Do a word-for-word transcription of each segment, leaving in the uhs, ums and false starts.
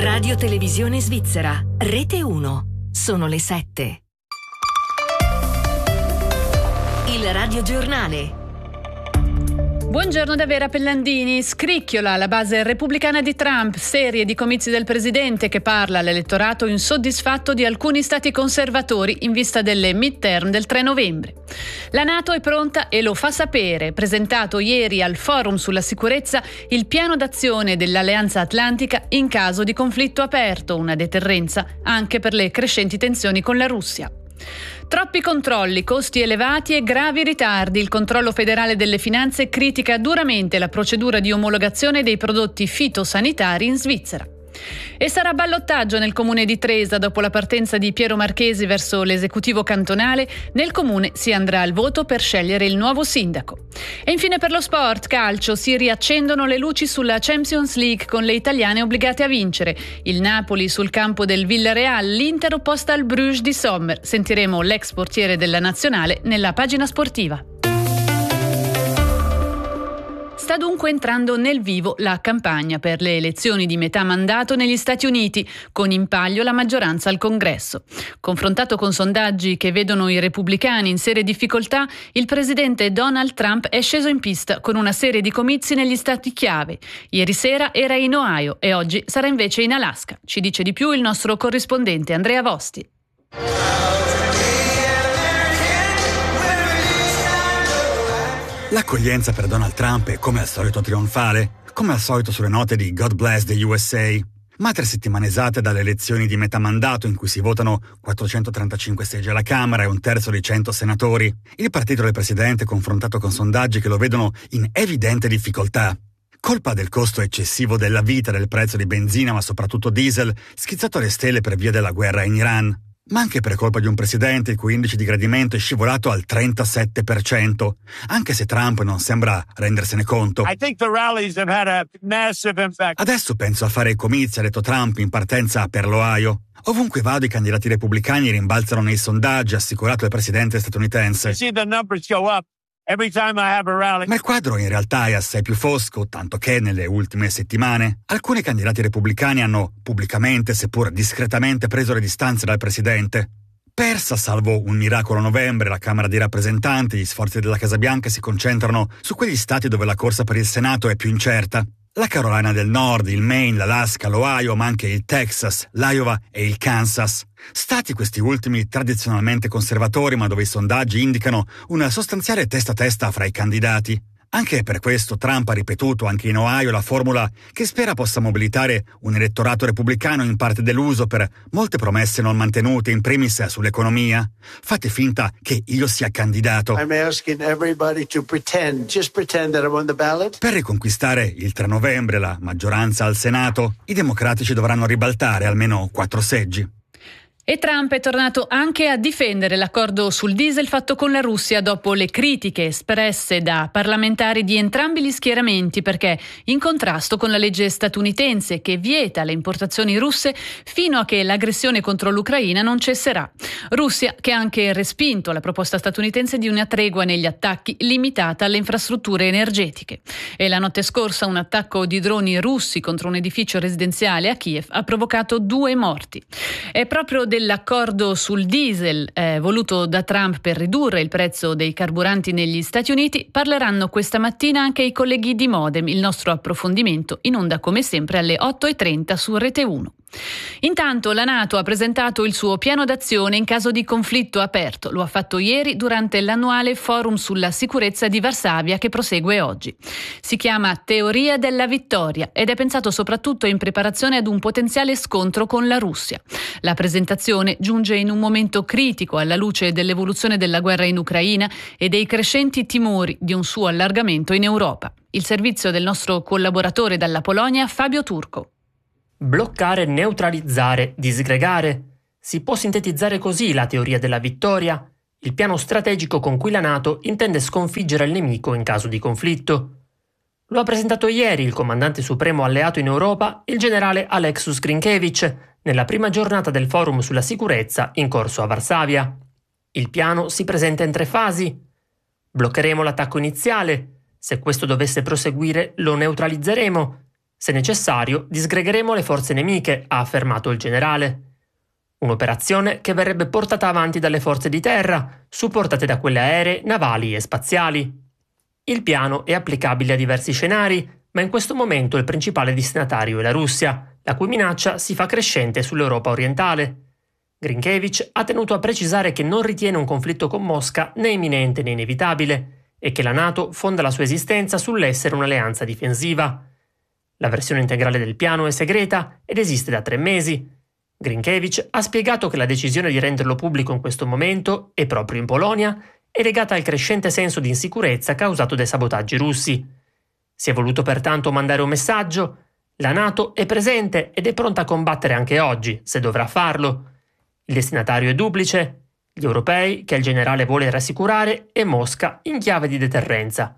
Radio Televisione Svizzera, Rete uno. Sono le sette. Il radiogiornale. Buongiorno da Vera Pellandini. Scricchiola la base repubblicana di Trump, serie di comizi del presidente che parla all'elettorato insoddisfatto di alcuni stati conservatori in vista delle midterm del tre novembre. La NATO è pronta e lo fa sapere. Presentato ieri al Forum sulla sicurezza il piano d'azione dell'Alleanza Atlantica in caso di conflitto aperto, una deterrenza anche per le crescenti tensioni con la Russia. Troppi controlli, costi elevati e gravi ritardi. Il controllo federale delle finanze critica duramente la procedura di omologazione dei prodotti fitosanitari in Svizzera. E sarà ballottaggio nel comune di Tresa dopo la partenza di Piero Marchesi verso l'esecutivo cantonale. Nel comune si andrà al voto per scegliere il nuovo sindaco. E infine per lo sport, calcio, si riaccendono le luci sulla Champions League con le italiane obbligate a vincere. Il Napoli sul campo del Villarreal, l'Inter opposta al Bruges di Sommer. Sentiremo l'ex portiere della nazionale nella pagina sportiva. Sta dunque entrando nel vivo la campagna per le elezioni di metà mandato negli Stati Uniti, con in palio la maggioranza al Congresso. Confrontato con sondaggi che vedono i repubblicani in serie difficoltà, il presidente Donald Trump è sceso in pista con una serie di comizi negli stati chiave. Ieri sera era in Ohio e oggi sarà invece in Alaska. Ci dice di più il nostro corrispondente Andrea Vosti. L'accoglienza per Donald Trump è come al solito trionfale, come al solito sulle note di God Bless the U S A. Ma tre settimane esate dalle elezioni di metà mandato in cui si votano quattrocentotrentacinque seggi alla Camera e un terzo di cento senatori, il partito del presidente è confrontato con sondaggi che lo vedono in evidente difficoltà. Colpa del costo eccessivo della vita, del prezzo di benzina ma soprattutto diesel, schizzato alle stelle per via della guerra in Iran. Ma anche per colpa di un presidente il cui indice di gradimento è scivolato al trentasette per cento, anche se Trump non sembra rendersene conto. I think the rallies have had a massive impact. Adesso penso a fare i comizi, ha detto Trump in partenza per l'Ohio. Ovunque vado i candidati repubblicani rimbalzano nei sondaggi, ha assicurato il presidente statunitense. You see the numbers go up every time I have a rally. Ma il quadro in realtà è assai più fosco, tanto che nelle ultime settimane alcuni candidati repubblicani hanno pubblicamente, seppur discretamente, preso le distanze dal presidente. Persa, salvo un miracolo a novembre, la Camera dei rappresentanti, gli sforzi della Casa Bianca si concentrano su quegli stati dove la corsa per il Senato è più incerta. La Carolina del Nord, il Maine, l'Alaska, l'Ohio, ma anche il Texas, l'Iowa e il Kansas. Stati questi ultimi tradizionalmente conservatori, ma dove i sondaggi indicano una sostanziale testa a testa fra i candidati. Anche per questo Trump ha ripetuto anche in Ohio la formula che spera possa mobilitare un elettorato repubblicano in parte deluso per molte promesse non mantenute, in primis sull'economia. Fate finta che io sia candidato. I'm asking everybody to pretend, just pretend that I'm on the ballot. Per riconquistare il tre novembre la maggioranza al Senato, i democratici dovranno ribaltare almeno quattro seggi. E Trump è tornato anche a difendere l'accordo sul diesel fatto con la Russia dopo le critiche espresse da parlamentari di entrambi gli schieramenti, perché in contrasto con la legge statunitense che vieta le importazioni russe fino a che l'aggressione contro l'Ucraina non cesserà. Russia che ha anche respinto la proposta statunitense di una tregua negli attacchi limitata alle infrastrutture energetiche. E la notte scorsa un attacco di droni russi contro un edificio residenziale a Kiev ha provocato due morti. È proprio dell'accordo sul diesel eh, voluto da Trump per ridurre il prezzo dei carburanti negli Stati Uniti parleranno questa mattina anche i colleghi di Modem. Il nostro approfondimento in onda come sempre alle otto e trenta su Rete uno. Intanto la NATO ha presentato il suo piano d'azione in caso di conflitto aperto. Lo ha fatto ieri durante l'annuale Forum sulla sicurezza di Varsavia che prosegue oggi. Si chiama Teoria della vittoria ed è pensato soprattutto in preparazione ad un potenziale scontro con la Russia. La presentazione giunge in un momento critico alla luce dell'evoluzione della guerra in Ucraina e dei crescenti timori di un suo allargamento in Europa. Il servizio del nostro collaboratore dalla Polonia, Fabio Turco. Bloccare, neutralizzare, disgregare. Si può sintetizzare così la teoria della vittoria, il piano strategico con cui la NATO intende sconfiggere il nemico in caso di conflitto. Lo ha presentato ieri il comandante supremo alleato in Europa, il generale Aleksus Grynkevich, nella prima giornata del forum sulla sicurezza in corso a Varsavia. Il piano si presenta in tre fasi. Bloccheremo l'attacco iniziale. Se questo dovesse proseguire, lo neutralizzeremo. Se necessario, disgregheremo le forze nemiche, ha affermato il generale. Un'operazione che verrebbe portata avanti dalle forze di terra, supportate da quelle aeree, navali e spaziali. Il piano è applicabile a diversi scenari, ma in questo momento il principale destinatario è la Russia, la cui minaccia si fa crescente sull'Europa orientale. Grinkevic ha tenuto a precisare che non ritiene un conflitto con Mosca né imminente né inevitabile e che la NATO fonda la sua esistenza sull'essere un'alleanza difensiva. La versione integrale del piano è segreta ed esiste da tre mesi. Grinkevic ha spiegato che la decisione di renderlo pubblico in questo momento, e proprio in Polonia, è legata al crescente senso di insicurezza causato dai sabotaggi russi. Si è voluto pertanto mandare un messaggio: la NATO è presente ed è pronta a combattere anche oggi, se dovrà farlo. Il destinatario è duplice: gli europei, che il generale vuole rassicurare, e Mosca in chiave di deterrenza.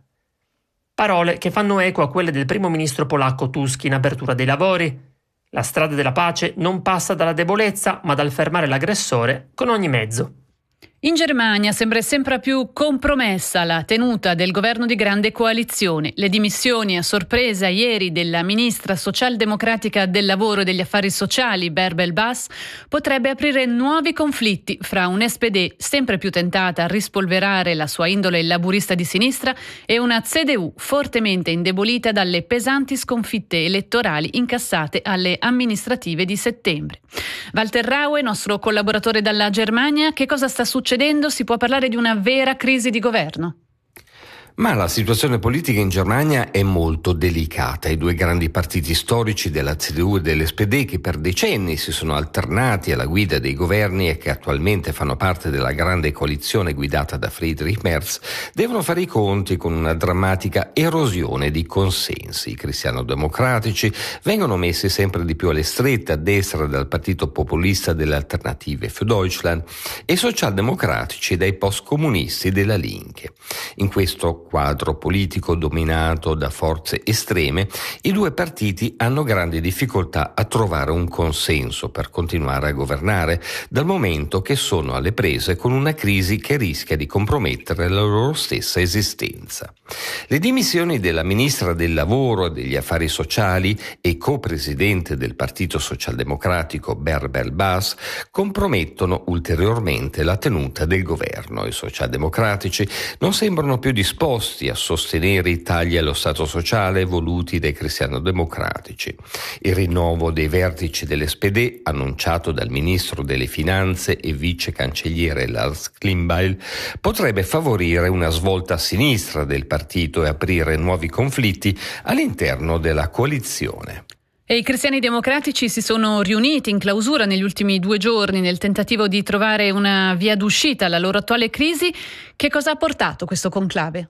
Parole che fanno eco a quelle del primo ministro polacco Tusk in apertura dei lavori. La strada della pace non passa dalla debolezza, ma dal fermare l'aggressore con ogni mezzo. In Germania sembra sempre più compromessa la tenuta del governo di grande coalizione. Le dimissioni a sorpresa ieri della ministra socialdemocratica del lavoro e degli affari sociali Bärbel Baas potrebbe aprire nuovi conflitti fra un S P D sempre più tentata a rispolverare la sua indole laburista di sinistra e una C D U fortemente indebolita dalle pesanti sconfitte elettorali incassate alle amministrative di settembre. Walter Raue, nostro collaboratore dalla Germania, che cosa sta succedendo? Si può parlare di una vera crisi di governo? Ma la situazione politica in Germania è molto delicata. I due grandi partiti storici della C D U e dell'S P D, che per decenni si sono alternati alla guida dei governi e che attualmente fanno parte della grande coalizione guidata da Friedrich Merz, devono fare i conti con una drammatica erosione di consensi. I cristiano-democratici vengono messi sempre di più alle strette a destra dal partito populista delle Alternative für Deutschland e i socialdemocratici dai post-comunisti della Linke. In questo quadro politico dominato da forze estreme, i due partiti hanno grandi difficoltà a trovare un consenso per continuare a governare, dal momento che sono alle prese con una crisi che rischia di compromettere la loro stessa esistenza. Le dimissioni della ministra del lavoro e degli affari sociali e co-presidente del partito socialdemocratico Bärbel Baas compromettono ulteriormente la tenuta del governo. I socialdemocratici non sembrano più disposti a sostenere i tagli allo Stato sociale voluti dai cristiano-democratici. Il rinnovo dei vertici dell'S P D, annunciato dal ministro delle Finanze e vice cancelliere Lars Klingbeil, potrebbe favorire una svolta a sinistra del partito e aprire nuovi conflitti all'interno della coalizione. E i cristiani democratici si sono riuniti in clausura negli ultimi due giorni nel tentativo di trovare una via d'uscita alla loro attuale crisi. Che cosa ha portato questo conclave?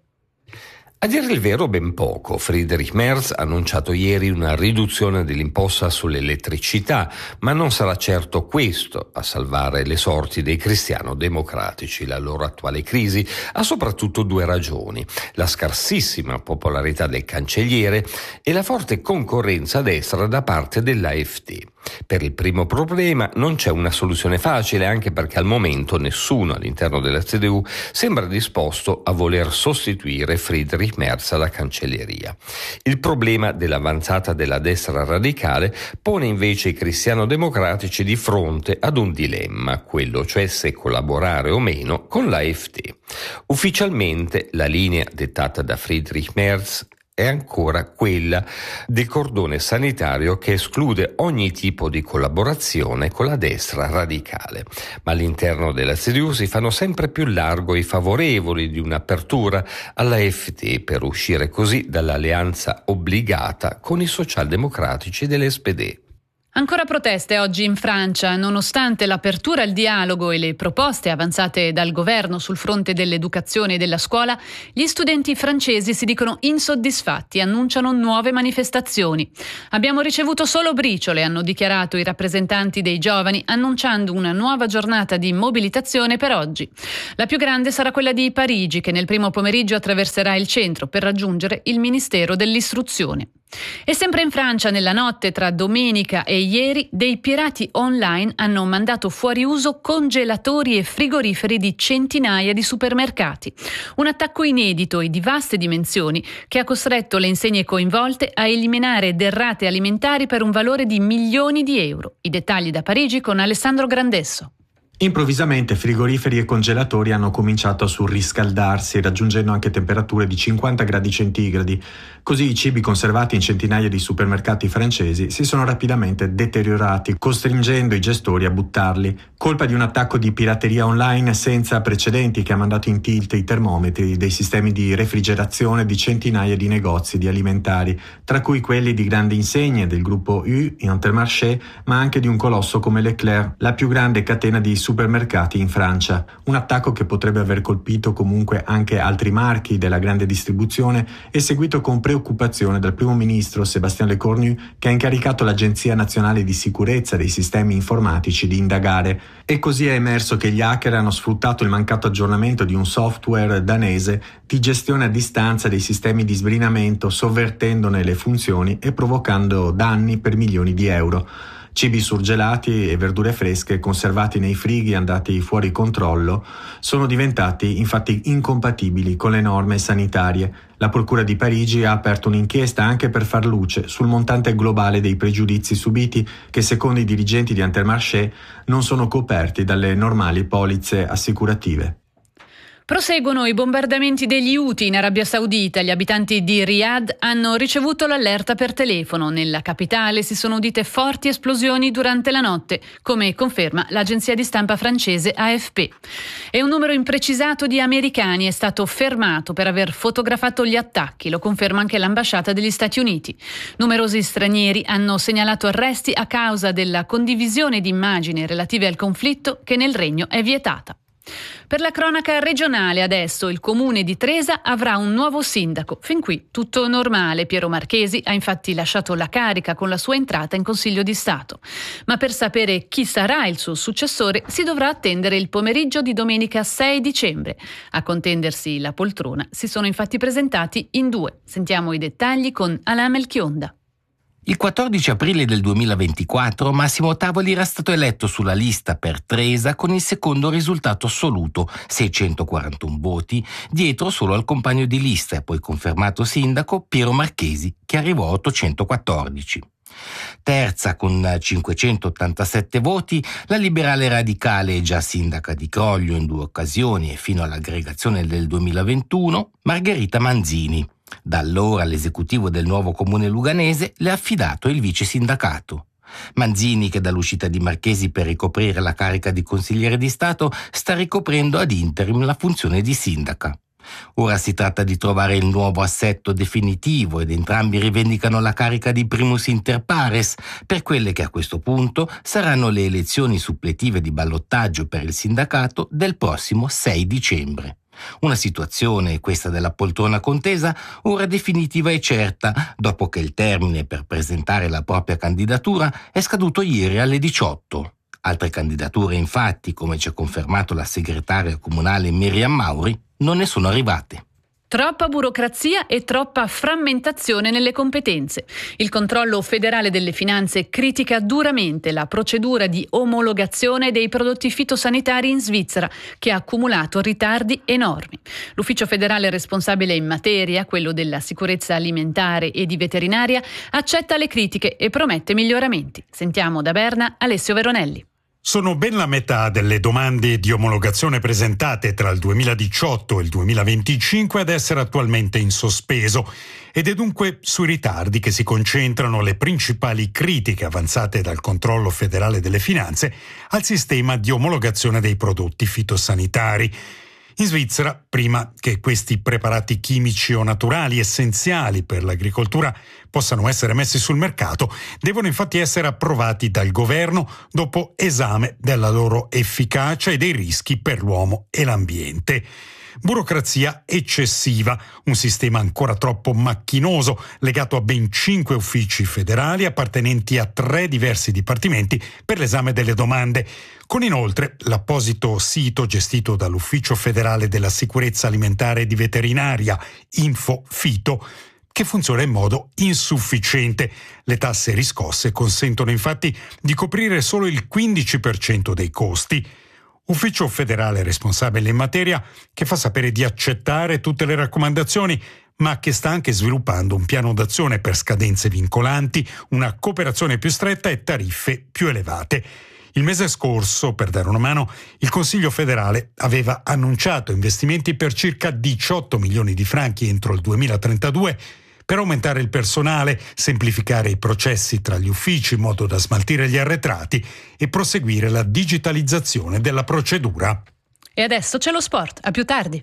A dire il vero ben poco. Friedrich Merz ha annunciato ieri una riduzione dell'imposta sull'elettricità, ma non sarà certo questo a salvare le sorti dei cristiano-democratici. La loro attuale crisi ha soprattutto due ragioni: la scarsissima popolarità del cancelliere e la forte concorrenza a destra da parte dell'AfD. Per il primo problema non c'è una soluzione facile, anche perché al momento nessuno all'interno della C D U sembra disposto a voler sostituire Friedrich Merz alla cancelleria. Il problema dell'avanzata della destra radicale pone invece i cristiano-democratici di fronte ad un dilemma, quello cioè se collaborare o meno con l'AfD. Ufficialmente la linea dettata da Friedrich Merz è ancora quella del cordone sanitario che esclude ogni tipo di collaborazione con la destra radicale. Ma all'interno della C D U si fanno sempre più largo i favorevoli di un'apertura all'AfD per uscire così dall'alleanza obbligata con i socialdemocratici dell'S P D. Ancora proteste oggi in Francia, nonostante l'apertura al dialogo e le proposte avanzate dal governo sul fronte dell'educazione e della scuola, gli studenti francesi si dicono insoddisfatti e annunciano nuove manifestazioni. Abbiamo ricevuto solo briciole, hanno dichiarato i rappresentanti dei giovani, annunciando una nuova giornata di mobilitazione per oggi. La più grande sarà quella di Parigi, che nel primo pomeriggio attraverserà il centro per raggiungere il Ministero dell'Istruzione. E sempre in Francia, nella notte tra domenica e ieri, dei pirati online hanno mandato fuori uso congelatori e frigoriferi di centinaia di supermercati. Un attacco inedito e di vaste dimensioni che ha costretto le insegne coinvolte a eliminare derrate alimentari per un valore di milioni di euro. I dettagli da Parigi con Alessandro Grandesso. Improvvisamente frigoriferi e congelatori hanno cominciato a surriscaldarsi, raggiungendo anche temperature di cinquanta gradi centigradi. Così i cibi conservati in centinaia di supermercati francesi si sono rapidamente deteriorati, costringendo i gestori a buttarli. Colpa di un attacco di pirateria online senza precedenti che ha mandato in tilt i termometri dei sistemi di refrigerazione di centinaia di negozi di alimentari, tra cui quelli di grandi insegne del gruppo U, Intermarché, ma anche di un colosso come Leclerc, la più grande catena di supermercati in Francia. Un attacco che potrebbe aver colpito comunque anche altri marchi della grande distribuzione e seguito con preoccupazione dal primo ministro Sébastien Lecornu, che ha incaricato l'Agenzia Nazionale di Sicurezza dei Sistemi Informatici di indagare. E così è emerso che gli hacker hanno sfruttato il mancato aggiornamento di un software danese di gestione a distanza dei sistemi di sbrinamento, sovvertendone le funzioni e provocando danni per milioni di euro. Cibi surgelati e verdure fresche conservati nei frighi andati fuori controllo sono diventati infatti incompatibili con le norme sanitarie. La Procura di Parigi ha aperto un'inchiesta anche per far luce sul montante globale dei pregiudizi subiti che, secondo i dirigenti di Intermarché, non sono coperti dalle normali polizze assicurative. Proseguono i bombardamenti degli Houthi in Arabia Saudita. Gli abitanti di Riyadh hanno ricevuto l'allerta per telefono. Nella capitale si sono udite forti esplosioni durante la notte, come conferma l'agenzia di stampa francese A F P. E un numero imprecisato di americani è stato fermato per aver fotografato gli attacchi, lo conferma anche l'ambasciata degli Stati Uniti. Numerosi stranieri hanno segnalato arresti a causa della condivisione di immagini relative al conflitto che nel regno è vietata. Per la cronaca regionale adesso il comune di Tresa avrà un nuovo sindaco. Fin qui tutto normale. Piero Marchesi ha infatti lasciato la carica con la sua entrata in Consiglio di Stato. Ma per sapere chi sarà il suo successore si dovrà attendere il pomeriggio di domenica sei dicembre. A contendersi la poltrona si sono infatti presentati in due. Sentiamo i dettagli con Alain Melchionda. Il quattordici aprile del duemilaventiquattro Massimo Tavoli era stato eletto sulla lista per Tresa con il secondo risultato assoluto, seicentoquarantuno voti, dietro solo al compagno di lista e poi confermato sindaco Piero Marchesi, che arrivò a ottocentoquattordici. Terza con cinquecentottantasette voti, la liberale radicale, già sindaca di Croglio in due occasioni e fino all'aggregazione del duemilaventuno, Margherita Manzini. Da allora l'esecutivo del nuovo comune luganese le ha affidato il vice sindacato. Manzini, che dall'uscita di Marchesi per ricoprire la carica di consigliere di Stato, sta ricoprendo ad interim la funzione di sindaca. Ora si tratta di trovare il nuovo assetto definitivo ed entrambi rivendicano la carica di primus inter pares per quelle che a questo punto saranno le elezioni suppletive di ballottaggio per il sindacato del prossimo sei dicembre. Una situazione, questa della poltrona contesa, ora definitiva e certa, dopo che il termine per presentare la propria candidatura è scaduto ieri alle diciotto. Altre candidature, infatti, come ci ha confermato la segretaria comunale Miriam Mauri, non ne sono arrivate. Troppa burocrazia e troppa frammentazione nelle competenze. Il controllo federale delle finanze critica duramente la procedura di omologazione dei prodotti fitosanitari in Svizzera, che ha accumulato ritardi enormi. L'ufficio federale responsabile in materia, quello della sicurezza alimentare e di veterinaria, accetta le critiche e promette miglioramenti. Sentiamo da Berna Alessio Veronelli. Sono ben la metà delle domande di omologazione presentate tra il duemiladiciotto e il duemilaventicinque ad essere attualmente in sospeso ed è dunque sui ritardi che si concentrano le principali critiche avanzate dal controllo federale delle finanze al sistema di omologazione dei prodotti fitosanitari. In Svizzera, prima che questi preparati chimici o naturali essenziali per l'agricoltura possano essere messi sul mercato, devono infatti essere approvati dal governo dopo esame della loro efficacia e dei rischi per l'uomo e l'ambiente. Burocrazia eccessiva, un sistema ancora troppo macchinoso, legato a ben cinque uffici federali appartenenti a tre diversi dipartimenti per l'esame delle domande, con inoltre l'apposito sito gestito dall'Ufficio federale della sicurezza alimentare e di veterinaria, InfoFito, che funziona in modo insufficiente. Le tasse riscosse consentono infatti di coprire solo il quindici per cento dei costi. Ufficio federale responsabile in materia che fa sapere di accettare tutte le raccomandazioni, ma che sta anche sviluppando un piano d'azione per scadenze vincolanti, una cooperazione più stretta e tariffe più elevate. Il mese scorso, per dare una mano, il Consiglio federale aveva annunciato investimenti per circa diciotto milioni di franchi entro il duemilatrentadue per aumentare il personale, semplificare i processi tra gli uffici in modo da smaltire gli arretrati e proseguire la digitalizzazione della procedura. E adesso c'è lo sport, a più tardi.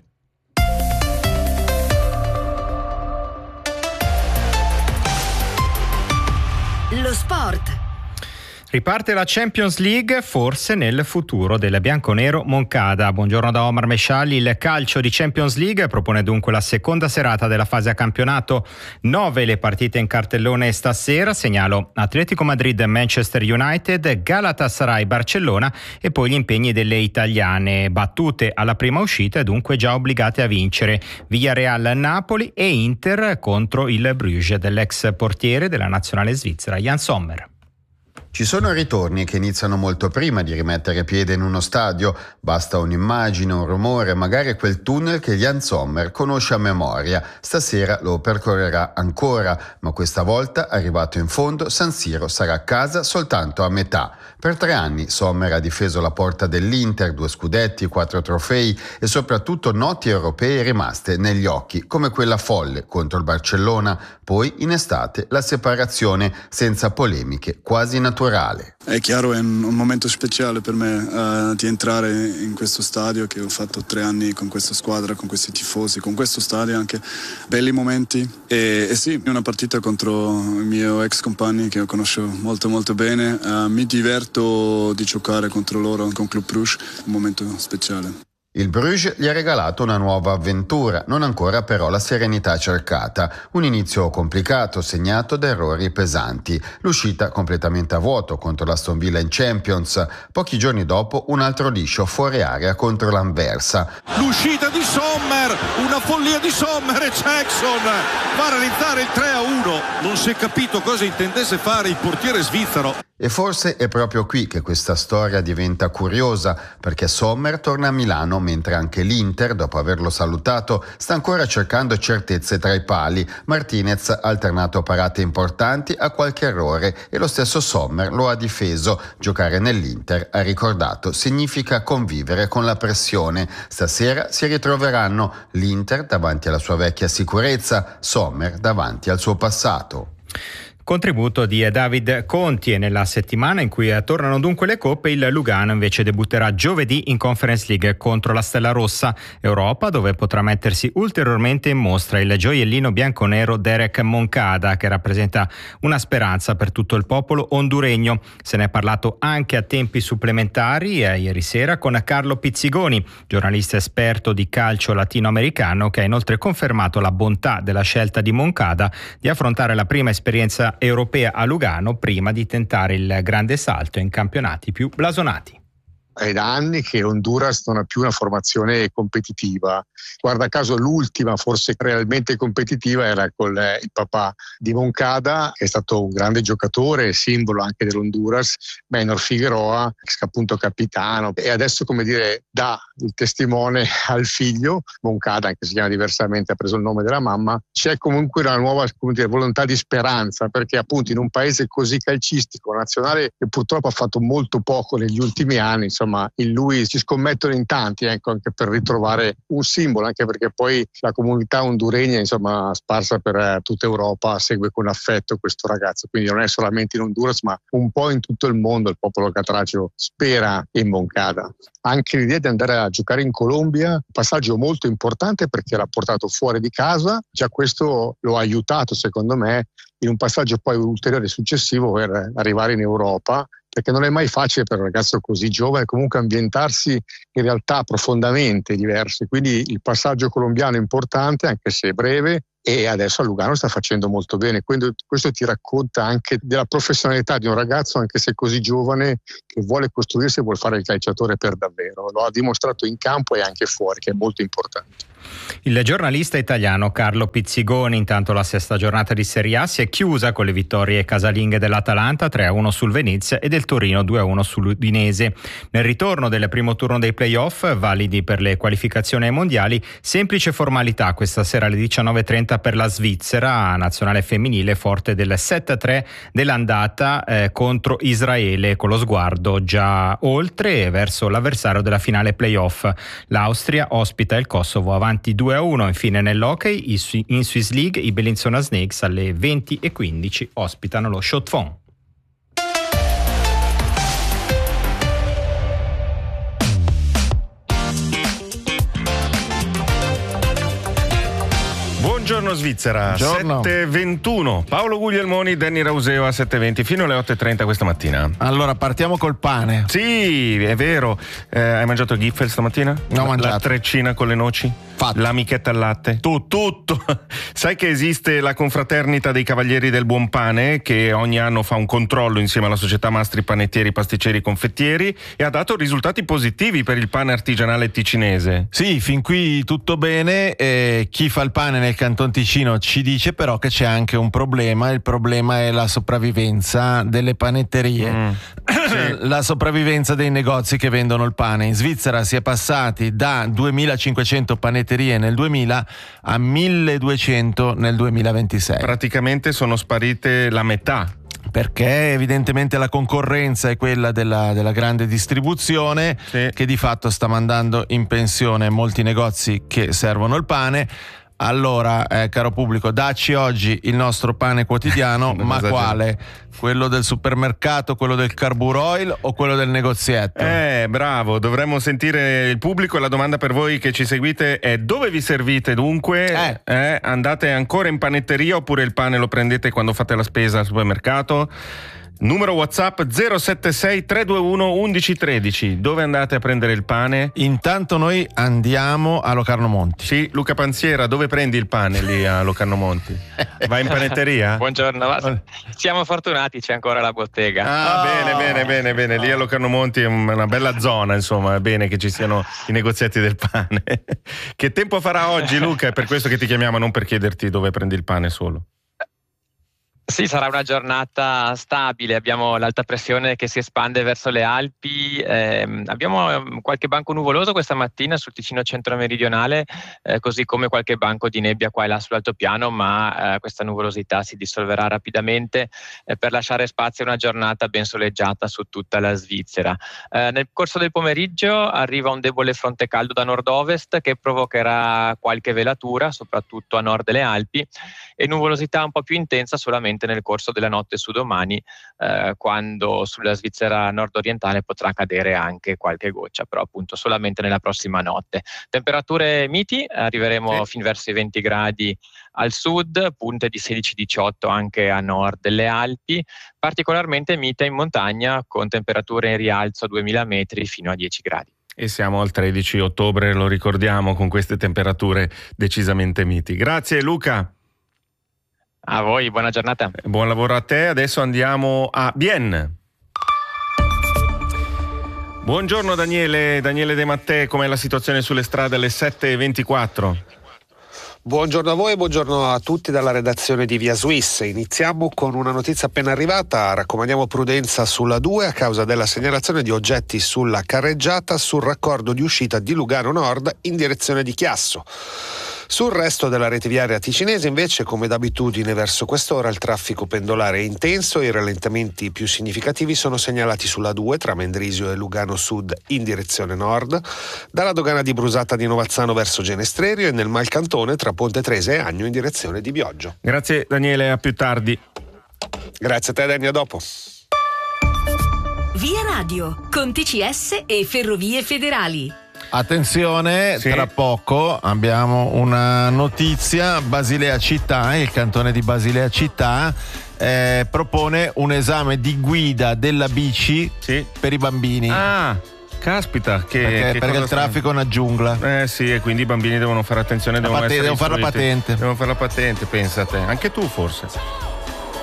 Lo sport. Riparte la Champions League, forse nel futuro del bianconero Moncada. Buongiorno da Omar Mesciali. Il calcio di Champions League propone dunque la seconda serata della fase a campionato. Nove le partite in cartellone stasera. Segnalo Atletico Madrid, Manchester United, Galatasaray, Barcellona e poi gli impegni delle italiane. Battute alla prima uscita e dunque già obbligate a vincere. Villarreal, Napoli e Inter contro il Bruges dell'ex portiere della nazionale svizzera Jan Sommer. Ci sono ritorni che iniziano molto prima di rimettere piede in uno stadio. Basta un'immagine, un rumore, magari quel tunnel che Jan Sommer conosce a memoria. Stasera lo percorrerà ancora, ma questa volta, arrivato in fondo, San Siro sarà a casa soltanto a metà. Per tre anni Sommer ha difeso la porta dell'Inter, due scudetti, quattro trofei e soprattutto noti europee rimaste negli occhi, come quella folle contro il Barcellona. Poi in estate la separazione senza polemiche, quasi naturale. È chiaro, è un, un momento speciale per me uh, di entrare in questo stadio che ho fatto tre anni con questa squadra, con questi tifosi, con questo stadio anche belli momenti e, e sì, una partita contro i miei ex compagni che io conosco molto molto bene, uh, mi diverto di giocare contro loro con Club Bruges, un momento speciale. Il Bruges gli ha regalato una nuova avventura, non ancora però la serenità cercata. Un inizio complicato, segnato da errori pesanti. L'uscita completamente a vuoto contro l'Aston Villa in Champions. Pochi giorni dopo un altro liscio fuori area contro l'Anversa. L'uscita di Sommer, una follia di Sommer e Jackson va a realizzare il tre a uno. Non si è capito cosa intendesse fare il portiere svizzero. E forse è proprio qui che questa storia diventa curiosa, perché Sommer torna a Milano mentre anche l'Inter, dopo averlo salutato, sta ancora cercando certezze tra i pali. Martinez ha alternato parate importanti a qualche errore e lo stesso Sommer lo ha difeso. Giocare nell'Inter, ha ricordato, significa convivere con la pressione. Stasera si ritroveranno l'Inter davanti alla sua vecchia sicurezza, Sommer davanti al suo passato. Contributo di David Conti e nella settimana in cui tornano dunque le coppe, il Lugano invece debutterà giovedì in Conference League contro la Stella Rossa Europa, dove potrà mettersi ulteriormente in mostra il gioiellino bianconero Derek Moncada, che rappresenta una speranza per tutto il popolo honduregno. Se ne è parlato anche a tempi supplementari eh, ieri sera con Carlo Pizzigoni, giornalista esperto di calcio latinoamericano, che ha inoltre confermato la bontà della scelta di Moncada di affrontare la prima esperienza europea a Lugano prima di tentare il grande salto in campionati più blasonati. È da anni che Honduras non ha più una formazione competitiva. Guarda caso l'ultima forse realmente competitiva era con il papà di Moncada, che è stato un grande giocatore, simbolo anche dell'Honduras, Maynor Figueroa, appunto capitano, e adesso, come dire, dà il testimone al figlio. Moncada, anche se si chiama diversamente, ha preso il nome della mamma. C'è comunque una nuova, come dire, volontà di speranza, perché appunto in un paese così calcistico, nazionale, che purtroppo ha fatto molto poco negli ultimi anni, insomma, Insomma, in lui si scommettono in tanti, ecco, anche per ritrovare un simbolo, anche perché poi la comunità honduregna, insomma, sparsa per eh, tutta Europa, segue con affetto questo ragazzo. Quindi non è solamente in Honduras, ma un po' in tutto il mondo il popolo catracio spera in Moncada. Anche l'idea di andare a giocare in Colombia, un passaggio molto importante perché l'ha portato fuori di casa, già questo lo ha aiutato, secondo me, in un passaggio poi ulteriore successivo per arrivare in Europa, perché non è mai facile per un ragazzo così giovane comunque ambientarsi in realtà profondamente diverse. Quindi il passaggio colombiano è importante, anche se breve, e adesso a Lugano sta facendo molto bene. Quindi questo ti racconta anche della professionalità di un ragazzo, anche se così giovane, che vuole costruirsi e vuole fare il calciatore per davvero. Lo ha dimostrato in campo e anche fuori, che è molto importante. Il giornalista italiano Carlo Pizzigoni, intanto la sesta giornata di Serie A si è chiusa con le vittorie casalinghe dell'Atalanta tre a uno sul Venezia e del Torino due a uno sull'Udinese. Nel ritorno del primo turno dei playoff, validi per le qualificazioni ai mondiali, semplice formalità questa sera alle diciannove e trenta per la Svizzera, nazionale femminile forte del sette a tre dell'andata eh, contro Israele, con lo sguardo già oltre verso l'avversario della finale playoff. L'Austria ospita il Kosovo avanti due a uno. Infine nell'hockey in Swiss League i Bellinzona Snakes alle venti e quindici ospitano lo Chaux-de-Fonds. Buongiorno Svizzera, sette e ventuno. Paolo Guglielmoni, Danny Rauseo a sette e venti fino alle otto e trenta questa mattina. Allora partiamo col pane. Sì, è vero. Eh, hai mangiato il Gipfel stamattina? No, ho mangiato. La treccina con le noci? Fatto. L'amichetta al latte? Tu, tutto. Sai che esiste la confraternita dei Cavalieri del Buon Pane, che ogni anno fa un controllo insieme alla società Mastri Panettieri, Pasticceri, Confettieri, e ha dato risultati positivi per il pane artigianale ticinese. Sì, fin qui tutto bene. Eh, chi fa il pane nel Canton Ticino ci dice però che c'è anche un problema. Il problema è la sopravvivenza delle panetterie. Mm. Sì. La sopravvivenza dei negozi che vendono il pane. In Svizzera si è passati da duemilacinquecento panetterie nel duemila a milleduecento nel duemilaventisei. Praticamente sono sparite la metà. Perché evidentemente la concorrenza è quella della, della grande distribuzione, sì, che di fatto sta mandando in pensione molti negozi che servono il pane. Allora, eh, caro pubblico, dacci oggi il nostro pane quotidiano, ma esagero. Quale? Quello del supermercato, quello del Carbur Oil o quello del negozietto? Eh, bravo, dovremmo sentire il pubblico. La domanda per voi che ci seguite è: dove vi servite dunque? Eh. Eh, andate ancora in panetteria oppure il pane lo prendete quando fate la spesa al supermercato? Numero WhatsApp zero sette sei tre due uno uno uno uno tre. Dove andate a prendere il pane? Intanto noi andiamo a Locarno Monti. Sì, Luca Panziera, dove prendi il pane lì a Locarno Monti? Vai in panetteria? Buongiorno, siamo fortunati, c'è ancora la bottega. Ah, oh. bene, bene, bene, bene. Lì a Locarno Monti è una bella zona, insomma, è bene che ci siano i negozietti del pane. Che tempo farà oggi, Luca? È per questo che ti chiamiamo, non per chiederti dove prendi il pane solo. Sì, sarà una giornata stabile, abbiamo l'alta pressione che si espande verso le Alpi, eh, abbiamo qualche banco nuvoloso questa mattina sul Ticino centro-meridionale, eh, così come qualche banco di nebbia qua e là sull'altopiano, ma eh, questa nuvolosità si dissolverà rapidamente eh, per lasciare spazio a una giornata ben soleggiata su tutta la Svizzera. Eh, nel corso del pomeriggio arriva un debole fronte caldo da nord-ovest che provocherà qualche velatura, soprattutto a nord delle Alpi, e nuvolosità un po' più intensa solamente nel corso della notte su domani, eh, quando sulla Svizzera nord-orientale potrà cadere anche qualche goccia, però appunto solamente nella prossima notte. Temperature miti, arriveremo sì. fin verso i venti gradi al sud, punte di sedici diciotto anche a nord delle Alpi, particolarmente mite in montagna con temperature in rialzo a duemila metri fino a dieci gradi. E siamo al tredici ottobre, lo ricordiamo, con queste temperature decisamente miti. Grazie Luca. A voi, buona giornata. Buon lavoro a te. Adesso andiamo a Bienne. Buongiorno Daniele, Daniele De Mattei, com'è la situazione sulle strade alle sette e ventiquattro? Buongiorno a voi e buongiorno a tutti dalla redazione di Via Swiss. Iniziamo con una notizia appena arrivata. Raccomandiamo prudenza sulla due a causa della segnalazione di oggetti sulla carreggiata sul raccordo di uscita di Lugano Nord in direzione di Chiasso. Sul resto della rete viaria ticinese invece, come d'abitudine verso quest'ora, il traffico pendolare è intenso e i rallentamenti più significativi sono segnalati sulla due tra Mendrisio e Lugano Sud in direzione nord, dalla dogana di Brusata di Novazzano verso Genestrerio e nel Malcantone tra Ponte Trese e Agno in direzione di Bioggio. Grazie Daniele, a più tardi. Grazie a te Danny, a dopo. Via Radio, con T C S e Ferrovie Federali. Attenzione, sì. Tra poco abbiamo una notizia. Basilea Città, il cantone di Basilea Città, eh, propone un esame di guida della bici sì. per i bambini. Ah, caspita, che, perché, che perché il sta... traffico è una giungla. Eh sì, e quindi i bambini devono fare attenzione, devono, patente, essere devono fare la patente. Devono fare la patente, pensate. Anche tu forse.